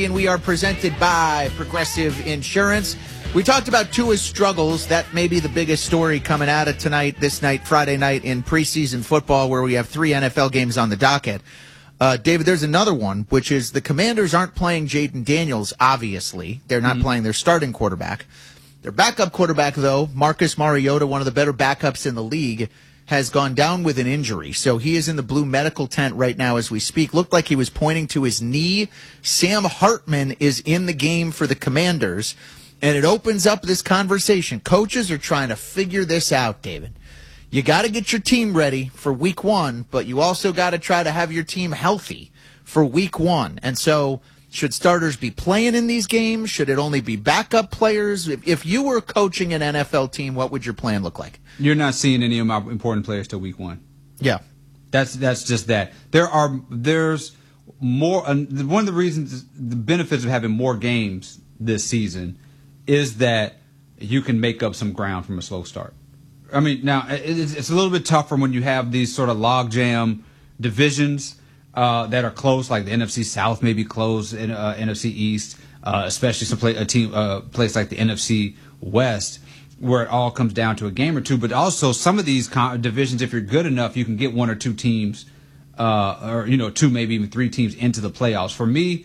And we are presented by Progressive Insurance. We talked about Tua's struggles. That may be the biggest story coming out of this night, Friday night in preseason football, where we have 3 NFL games on the docket. David, there's another one, which is the Commanders aren't playing Jaden Daniels, obviously. They're not playing their starting quarterback. Their backup quarterback, though, Marcus Mariota, one of the better backups in the league, has gone down with an injury. So he is in the blue medical tent right now as we speak. Looked like he was pointing to his knee. Sam Hartman is in the game for the Commanders. And it opens up this conversation. Coaches are trying to figure this out, David. You got to get your team ready for week 1, but you also got to try to have your team healthy for week 1. And so should starters be playing in these games? Should it only be backup players? If you were coaching an NFL team, what would your plan look like? You're not seeing any of my important players till week 1. Yeah. That's just that. There's more. One of the reasons, the benefits of having more games this season is that you can make up some ground from a slow start. I mean, now it's a little bit tougher when you have these sort of logjam divisions that are close, like the NFC South may be close, in NFC East, especially a place like the NFC West, where it all comes down to a game or two. But also some of these divisions, if you're good enough, you can get 1 or 2 teams, or 2, maybe even 3 teams into the playoffs. For me,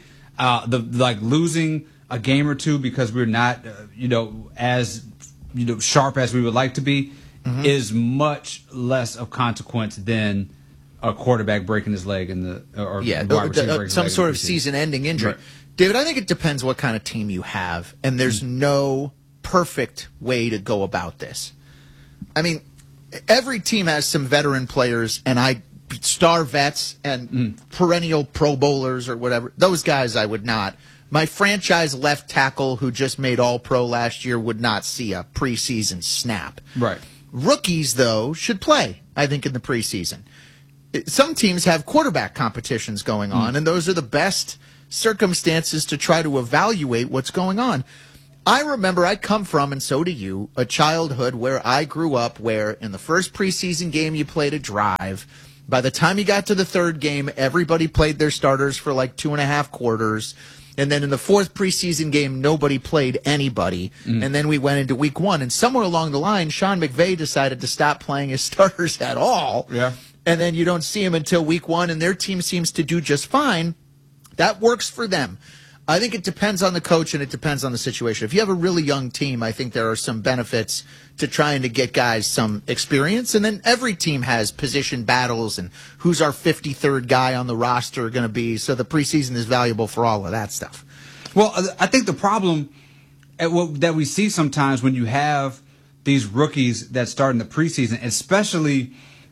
losing a game or 2 because we're not, as sharp as we would like to be, is much less of consequence than a quarterback breaking his leg some sort of season-ending injury. Right. David, I think it depends what kind of team you have, and there's no perfect way to go about this. I mean, every team has some veteran players, and star vets and perennial Pro Bowlers or whatever. Those guys I would not. My franchise left tackle who just made All-Pro last year would not see a preseason snap. Right. Rookies, though, should play, I think, in the preseason. Some teams have quarterback competitions going on, and those are the best circumstances to try to evaluate what's going on. I remember I come from, and so do you, a childhood where I grew up where in the first preseason game you played a drive. By the time you got to the third game, everybody played their starters for like 2.5 quarters. And then in the fourth preseason game, nobody played anybody. And then we went into week 1. And somewhere along the line, Sean McVay decided to stop playing his starters at all. Yeah. And then you don't see him until week 1, and their team seems to do just fine. That works for them. I think it depends on the coach and it depends on the situation. If you have a really young team, I think there are some benefits to trying to get guys some experience. And then every team has position battles and who's our 53rd guy on the roster going to be. So the preseason is valuable for all of that stuff. Well, I think the problem that we see sometimes when you have these rookies that start in the preseason, especially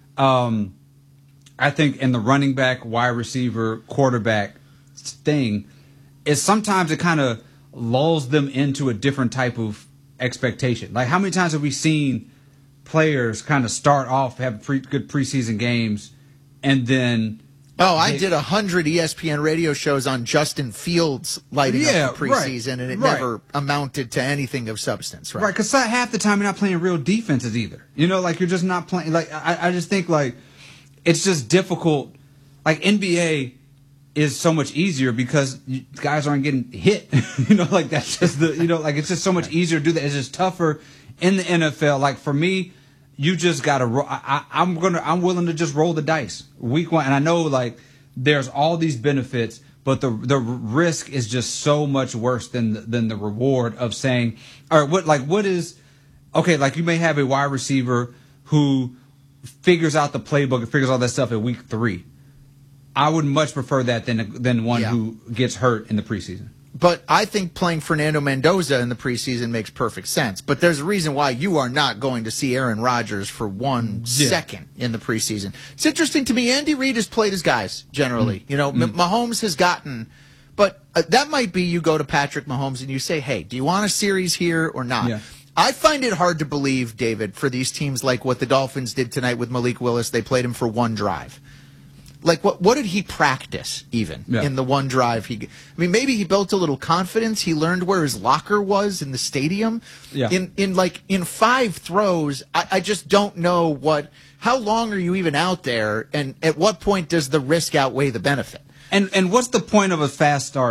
I think in the running back, wide receiver, quarterback thing, is sometimes it kind of lulls them into a different type of expectation. Like, how many times have we seen players kind of start off, have good preseason games, and then... I did 100 ESPN radio shows on Justin Fields lighting up the preseason, and it never amounted to anything of substance, right? Right, because half the time you're not playing real defenses either. Like, you're just not playing... Like, I just think, like, it's just difficult. Like, NBA... is so much easier because guys aren't getting hit. Like that's just like it's just so much easier to do that. It's just tougher in the NFL. Like for me, you just got to I'm willing to just roll the dice week 1. And I know like there's all these benefits, but the risk is just so much worse than the reward of saying, all right, what is okay, like you may have a wide receiver who figures out the playbook and figures all that stuff at week 3. I would much prefer that than one who gets hurt in the preseason. But I think playing Fernando Mendoza in the preseason makes perfect sense. But there's a reason why you are not going to see Aaron Rodgers for 1 second in the preseason. It's interesting to me. Andy Reid has played his guys generally. Mahomes has gotten, but that might be you go to Patrick Mahomes and you say, hey, do you want a series here or not? Yeah. I find it hard to believe, David, for these teams like what the Dolphins did tonight with Malik Willis. They played him for 1 drive. Like, what did he practice even in the 1 drive? Maybe he built a little confidence. He learned where his locker was in the stadium. Yeah. In 5 throws, I just don't know how long are you even out there, and at what point does the risk outweigh the benefit? And what's the point of a fast start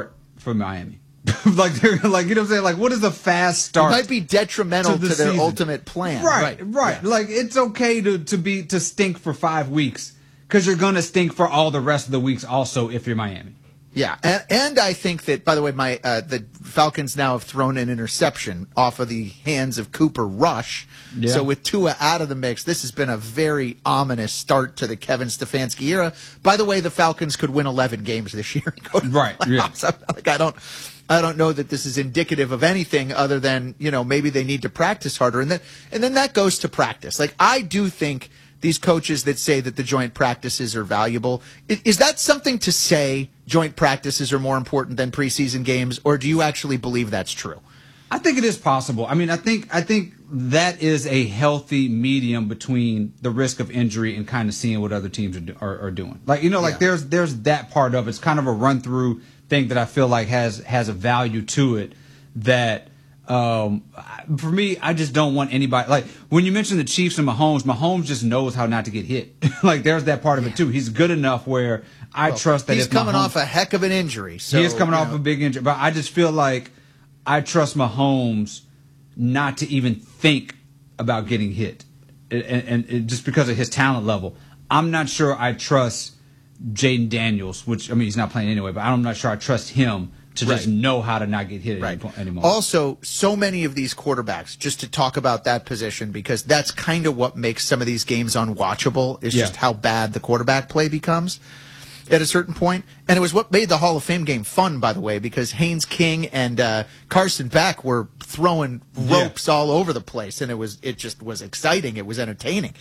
for Miami. Like they're like, you know what I'm saying? Like, what is a fast start? It might be detrimental to their ultimate plan. Right. Yeah. Like, it's okay to stink for 5 weeks because you're going to stink for all the rest of the weeks also if you're Miami. Yeah, and I think that, by the way, the Falcons now have thrown an interception off of the hands of Cooper Rush. Yeah. So with Tua out of the mix, this has been a very ominous start to the Kevin Stefanski era. By the way, the Falcons could win 11 games this year. And go to right. Yeah. Like, I don't know that this is indicative of anything other than, maybe they need to practice harder. And then that goes to practice. Like, I do think these coaches that say that the joint practices are valuable, is that something to say joint practices are more important than preseason games, or do you actually believe that's true? I think it is possible. I mean, I think that is a healthy medium between the risk of injury and kind of seeing what other teams are doing. Like, there's that part of it. It's kind of a run through thing that I feel like has a value to it that for me, I just don't want anybody, like when you mention the Chiefs and Mahomes just knows how not to get hit. Like there's that part of it too. He's good enough where I trust that he's coming off a heck of an injury. So, he is coming off a big injury, but I just feel like I trust Mahomes not to even think about getting hit, and just because of his talent level. I'm not sure I trust Jaden Daniels, which, I mean, he's not playing anyway, but I'm not sure I trust him to just know how to not get hit anymore. Also, so many of these quarterbacks, just to talk about that position, because that's kind of what makes some of these games unwatchable, is just how bad the quarterback play becomes at a certain point. And it was what made the Hall of Fame game fun, by the way, because Haynes King and Carson Beck were throwing ropes all over the place, and it just was exciting. It was entertaining.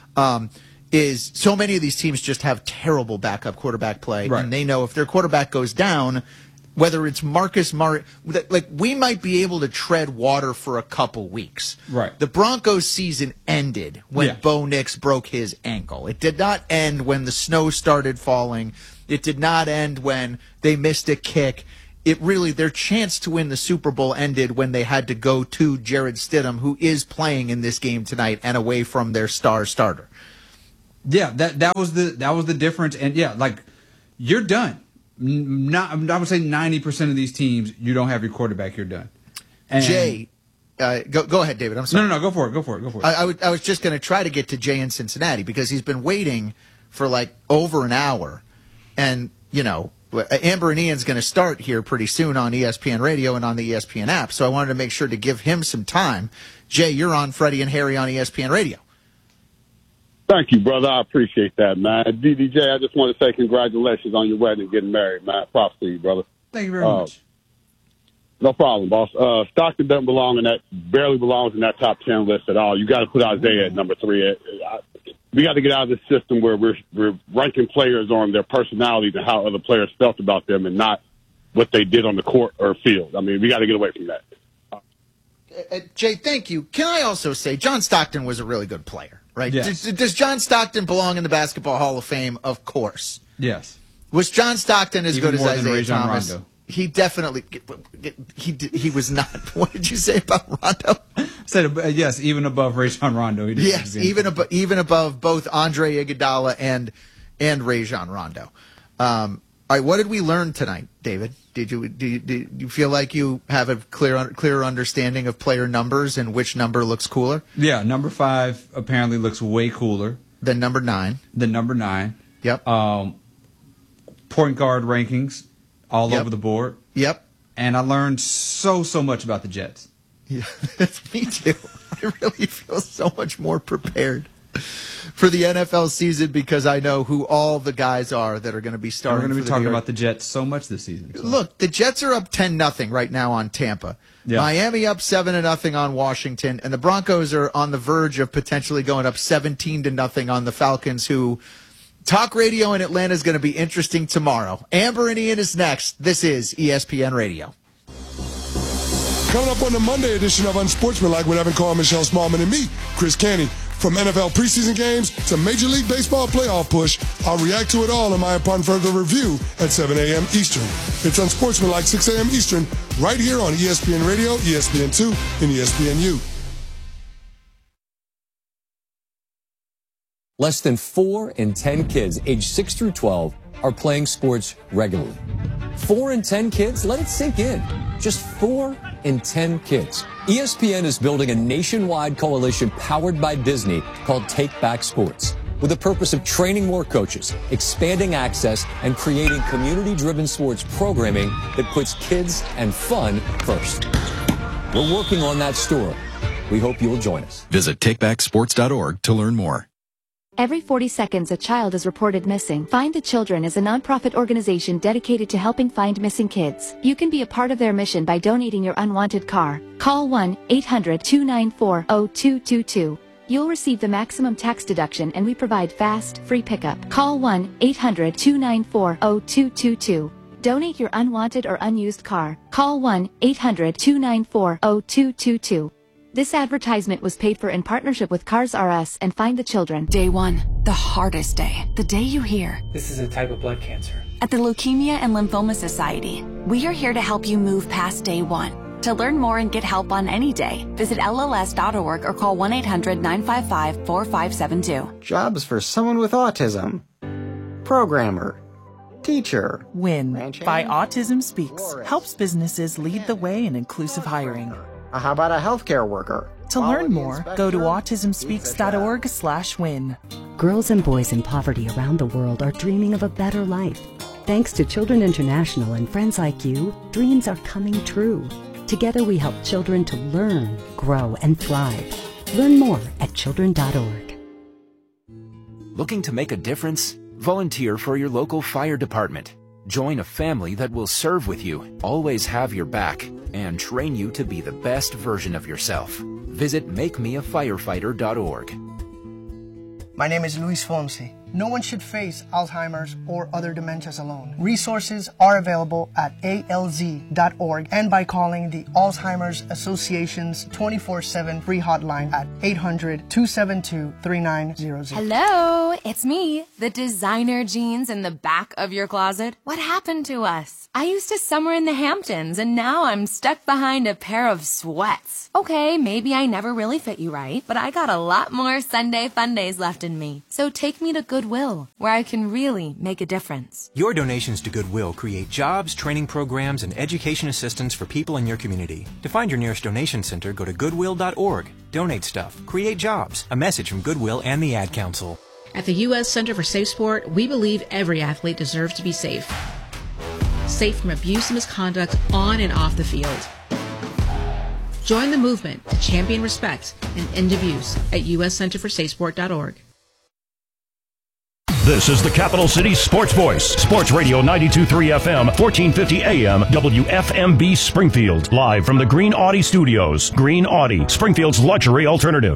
Is so many of these teams just have terrible backup quarterback play, and they know if their quarterback goes down, whether it's Marcus Mariota, like we might be able to tread water for a couple weeks. Right. The Broncos season ended when Bo Nix broke his ankle. It did not end when the snow started falling. It did not end when they missed a kick. Their chance to win the Super Bowl ended when they had to go to Jared Stidham, who is playing in this game tonight, and away from their starter. Yeah, that was the difference, and like you're done. I would say 90% of these teams, you don't have your quarterback, you're done. And Jay, go ahead, David. I'm sorry. No, go for it. I was just going to try to get to Jay in Cincinnati because he's been waiting for like over an hour, and Amber and Ian's going to start here pretty soon on ESPN Radio and on the ESPN app. So I wanted to make sure to give him some time. Jay, you're on Freddie and Harry on ESPN Radio. Thank you, brother. I appreciate that, man. DDJ, I just want to say congratulations on your wedding and getting married, man. Props to you, brother. Thank you very much. No problem, boss. Stockton doesn't barely belongs in that top 10 list at all. You got to put Isaiah at number 3. We got to get out of this system where we're ranking players on their personalities and how other players felt about them and not what they did on the court or field. I mean, we got to get away from that. Jay, thank you. Can I also say John Stockton was a really good player? Right? Yes. Does John Stockton belong in the Basketball Hall of Fame? Of course. Yes. Was John Stockton as good as Isaiah Thomas? Rondo. He definitely he was not. What did you say about Rondo? I said yes, even above Rajon Rondo. Yes, even above both Andre Iguodala and Rajon Rondo. All right, what did we learn tonight, David? Do you feel like you have a clearer understanding of player numbers and which number looks cooler? Yeah, number 5 apparently looks way cooler than number 9. Yep. Point guard rankings all over the board. Yep. And I learned so much about the Jets. Yeah, me too. I really feel so much more prepared for the NFL season because I know who all the guys are that are going to be starting. We're going to be talking about the Jets so much this season. So. Look, the Jets are up 10-0 right now on Tampa. Yeah. Miami up 7-0 on Washington, and the Broncos are on the verge of potentially going up 17-0 on the Falcons, who talk radio in Atlanta is going to be interesting tomorrow. Amber and Ian is next. This is ESPN Radio. Coming up on the Monday edition of Unsportsmanlike with Evan Carr, Michelle Smallman, and me, Chris Canty. From NFL preseason games to Major League Baseball playoff push, I'll react to it all in my Upon Further Review at 7 a.m. Eastern. It's Unsportsmanlike 6 a.m. Eastern, right here on ESPN Radio, ESPN2, and ESPNU. Less than 4 in 10 kids aged 6 through 12 are playing sports regularly. 4 in 10 kids? Let it sink in. Just 4 in 10 kids. ESPN is building a nationwide coalition powered by Disney called Take Back Sports, with the purpose of training more coaches, expanding access, and creating community-driven sports programming that puts kids and fun first. We're working on that story. We hope you'll join us. Visit takebacksports.org to learn more. Every 40 seconds, a child is reported missing. Find the Children is a nonprofit organization dedicated to helping find missing kids. You can be a part of their mission by donating your unwanted car. Call 1-800-294-0222. You'll receive the maximum tax deduction, and we provide fast, free pickup. Call 1-800-294-0222. Donate your unwanted or unused car. Call 1-800-294-0222. This advertisement was paid for in partnership with Cars R Us and Find the Children. Day 1, the hardest day. The day you hear, "This is a type of blood cancer." At the Leukemia and Lymphoma Society, we are here to help you move past day 1. To learn more and get help on any day, visit LLS.org or call 1-800-955-4572. Jobs for someone with autism. Programmer. Teacher. WIN by Autism Speaks helps businesses lead the way in inclusive hiring. How about a healthcare worker? To learn more, go to autismspeaks.org/win. Girls and boys in poverty around the world are dreaming of a better life. Thanks to Children International and friends like you, dreams are coming true. Together we help children to learn, grow, and thrive. Learn more at children.org. Looking to make a difference? Volunteer for your local fire department. Join a family that will serve with you, always have your back, and train you to be the best version of yourself. Visit makemeafirefighter.org. My name is Luis Fonsi. No one should face Alzheimer's or other dementias alone. Resources are available at alz.org and by calling the Alzheimer's Association's 24/7 free hotline at 800-272-3900. Hello, it's me, the designer jeans in the back of your closet. What happened to us? I used to summer in the Hamptons, and now I'm stuck behind a pair of sweats. Okay, maybe I never really fit you right, but I got a lot more Sunday fun days left in me. So take me to Goodwill, where I can really make a difference. Your donations to Goodwill create jobs, training programs, and education assistance for people in your community. To find your nearest donation center, go to goodwill.org. Donate stuff. Create jobs. A message from Goodwill and the Ad Council. At the U.S. Center for Safe Sport, we believe every athlete deserves to be safe. Safe from abuse and misconduct on and off the field. Join the movement to champion respect and end abuse at uscenterforsafesport.org. This is the Capital City Sports Voice. Sports Radio 92.3 FM, 1450 AM, WFMB Springfield. Live from the Green Audi Studios. Green Audi, Springfield's luxury alternative.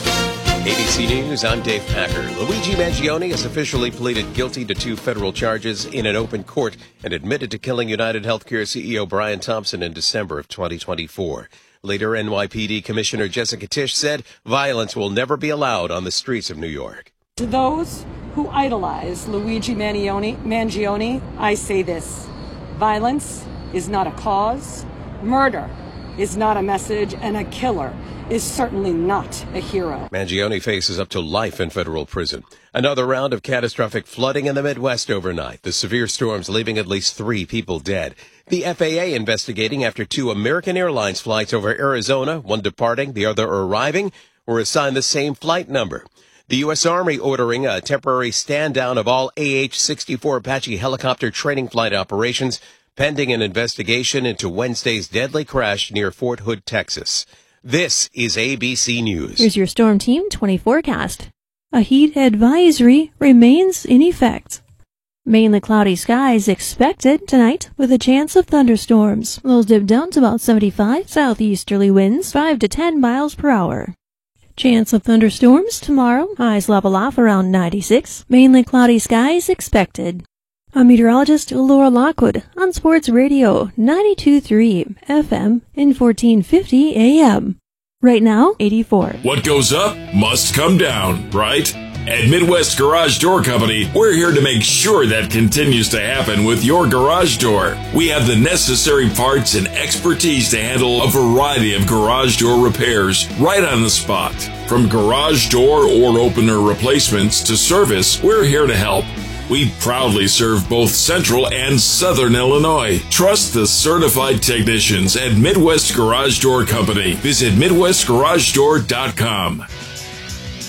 ABC News, I'm Dave Packer. Luigi Mangione has officially pleaded guilty to 2 federal charges in an open court and admitted to killing United Healthcare CEO Brian Thompson in December of 2024. Later, NYPD Commissioner Jessica Tisch said violence will never be allowed on the streets of New York. To those who idolize Luigi Mangione, I say this: violence is not a cause, murder is not a message, and a killer is certainly not a hero. Mangione faces up to life in federal prison. Another round of catastrophic flooding in the Midwest overnight. The severe storms leaving at least 3 people dead. The FAA investigating after 2 American Airlines flights over Arizona, one departing, the other arriving, were assigned the same flight number. The U.S. Army ordering a temporary stand-down of all AH-64 Apache helicopter training flight operations, pending an investigation into Wednesday's deadly crash near Fort Hood, Texas. This is ABC News. Here's your Storm Team 20 forecast. A heat advisory remains in effect. Mainly cloudy skies expected tonight with a chance of thunderstorms. Those dip down to about 75, southeasterly winds 5 to 10 miles per hour. Chance of thunderstorms tomorrow. Highs level off around 96. Mainly cloudy skies expected. I'm meteorologist Laura Lockwood on Sports Radio 92.3 FM in 1450 AM. Right now, 84. What goes up must come down, right? At Midwest Garage Door Company, we're here to make sure that continues to happen with your garage door. We have the necessary parts and expertise to handle a variety of garage door repairs right on the spot. From garage door or opener replacements to service, we're here to help. We proudly serve both Central and Southern Illinois. Trust the certified technicians at Midwest Garage Door Company. Visit MidwestGarageDoor.com.